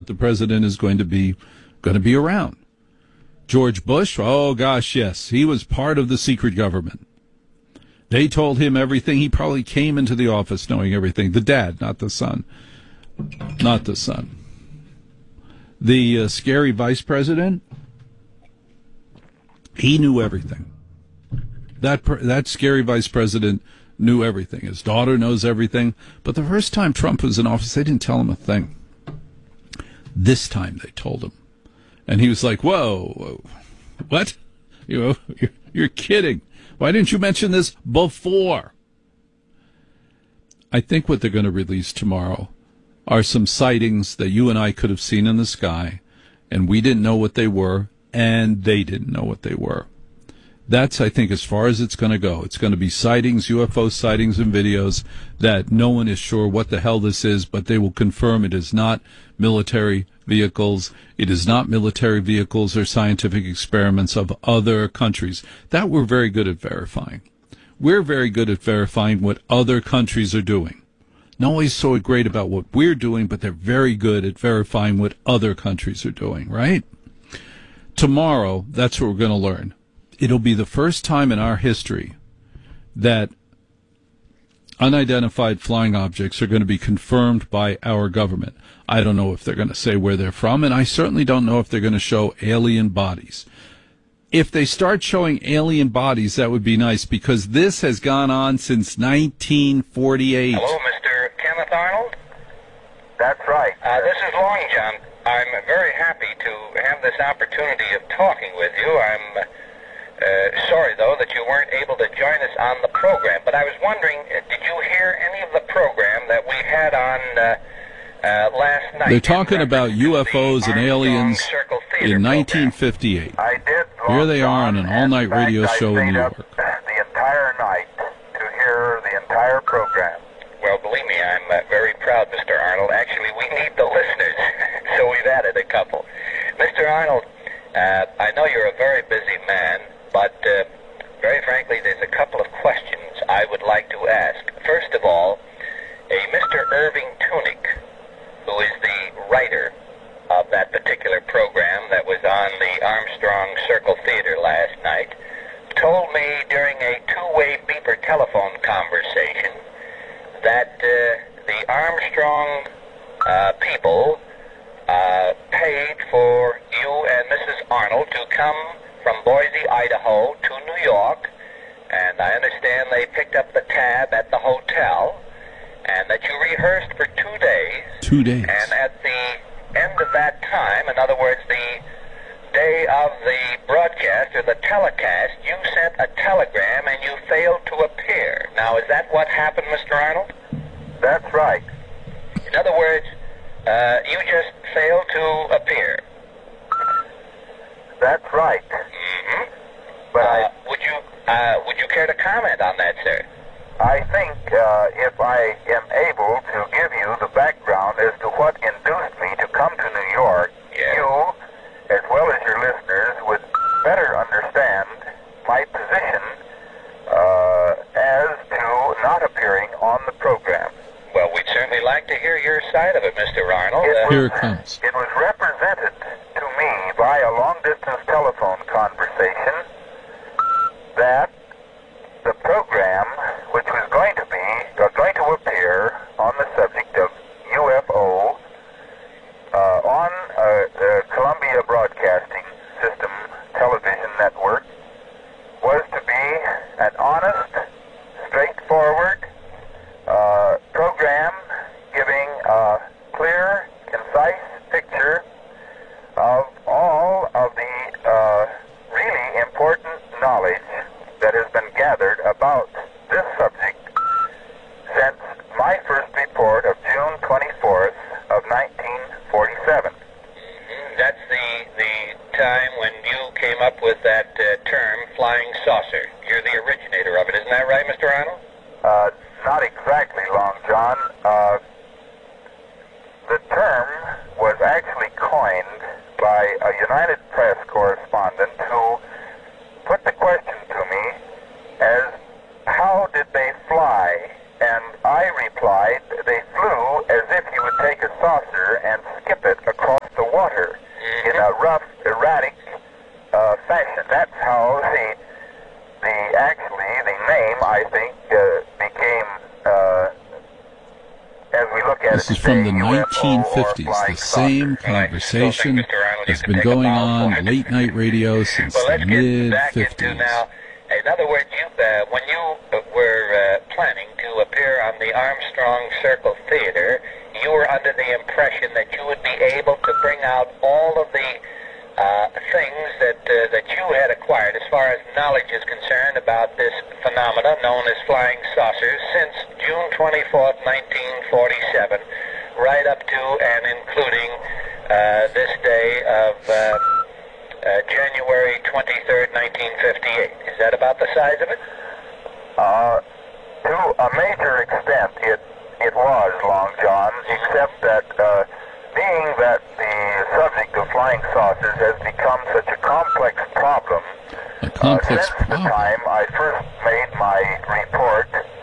the president is going to be around. George Bush, oh gosh, yes, he was part of the secret government. They told him everything. He probably came into the office knowing everything. The dad, not the son. Not the son. The scary vice president, he knew everything. That scary vice president knew everything. His daughter knows everything. But the first time Trump was in office, they didn't tell him a thing. This time they told him. And he was like, whoa, what? You're kidding. Why didn't you mention this before? I think what they're going to release tomorrow are some sightings that you and I could have seen in the sky, and we didn't know what they were, and they didn't know what they were. That's, I think, as far as it's going to go. It's going to be sightings, UFO sightings and videos that no one is sure what the hell this is, but they will confirm it is not military vehicles. It is not military vehicles or scientific experiments of other countries. That we're very good at verifying. We're very good at verifying what other countries are doing. Not always so great about what we're doing, but they're very good at verifying what other countries are doing, right? Tomorrow, that's what we're going to learn. It'll be the first time in our history that unidentified flying objects are going to be confirmed by our government. I don't know if they're going to say where they're from, and I certainly don't know if they're going to show alien bodies. If they start showing alien bodies, that would be nice, because this has gone on since 1948. Hello, Mr. Kenneth Arnold? That's right. This is Long John. I'm very happy to have this opportunity of talking with you. I'm sorry, though, that you weren't able to join us on the program. But I was wondering, did you hear any of the program that we had on last night? They're talking about UFOs and aliens in 1958. I did. Here they are on an all-night radio show in New York. The entire night to hear the entire program. Well, believe me, I'm very proud, Mr. Arnold. Actually, we need the listeners, so we've added a couple. Mr. Arnold, I know you're a very busy man, but very frankly, there's a couple of questions I would like to ask. First of all, a Mr. Irving Tunick, who is the writer of that particular program that was on the Armstrong Circle Theater last night, told me during a two-way beeper telephone conversation that the Armstrong people paid for you and Mrs. Arnold to come from Boise, Idaho to New York, and I understand they picked up the tab at the hotel, and that you rehearsed for 2 days. 2 days. And at the end of that time, in other words, the day of the broadcast or the telecast, you sent a telegram and you failed to appear. Now, is that what happened, Mr. Arnold? That's right. In other words, you just failed to appear. That's right. Mm-hmm. But would you care to comment on that, sir? I think if I am able to give you the background as to what induced me to come to New York, you, as well as your listeners, would better understand my position as to not appearing on the program. Well, we'd certainly like to hear your side of it, Mr. Arnold. Here it comes. It was represented to me by a long-distance telephone conversation that the program, which was going to appear on the subject of UFO on the Columbia Broadcasting System television network, was to be an honest, straightforward program giving a clear, concise picture of all of the really important knowledge that has been gathered about this subject since my first report of June 24th of 1947. That's the time when you came up with that term, flying saucer. You're the originator of it, isn't that right, Mr. Arnold? Not exactly, Long John. The term was actually coined by a United Press correspondent who put the question to me as, how did they fly? And I replied, they flew as if you would take a saucer and skip it across water in a rough, erratic fashion. That's how the name, I think, became, as we look at This is from the 1950s. The same conversation has been going on late-night radio since the mid-50s. In other words, when you were planning to appear on the Armstrong Circle Theater, you were under the impression that you would be able to bring out all of the things that you had acquired as far as knowledge is concerned about this phenomena known as flying saucers since June 24th, 1947, right up to and including this day of January 23rd, 1958. Is that about the size of it? To a major extent, it was, Long John, except that being that the subject of flying saucers has become such a complex problem, since the time I first made my report,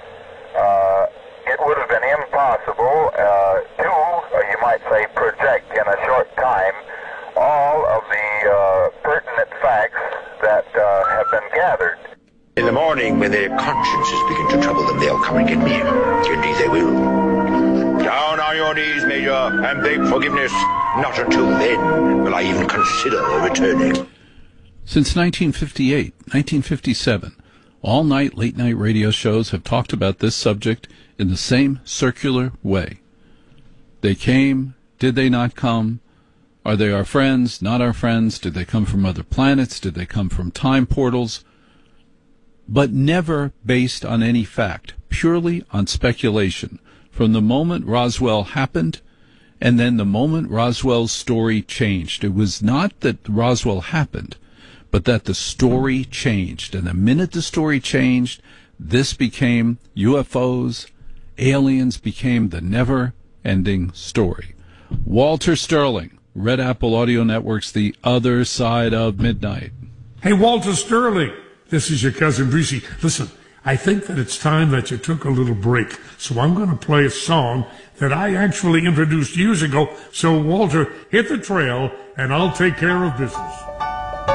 it would have been impossible to, you might say, project in a short time all of the pertinent facts that have been gathered. In the morning, when their consciences begin to trouble them, they'll come and get me. Indeed they will. Down on your knees, Major, and beg forgiveness. Not until then will I even consider returning. Since 1958, 1957, all-night late-night radio shows have talked about this subject in the same circular way. They came, did they not come? Are they our friends, not our friends? Did they come from other planets? Did they come from time portals? But never based on any fact, purely on speculation, from the moment Roswell happened and then the moment Roswell's story changed. It was not that Roswell happened, but that the story changed. And the minute the story changed, this became UFOs, aliens became the never-ending story. Walter Sterling, Red Apple Audio Network's The Other Side of Midnight. Hey, Walter Sterling. This is your cousin Breezy. Listen, I think that it's time that you took a little break. So I'm going to play a song that I actually introduced years ago. So, Walter, hit the trail, and I'll take care of business.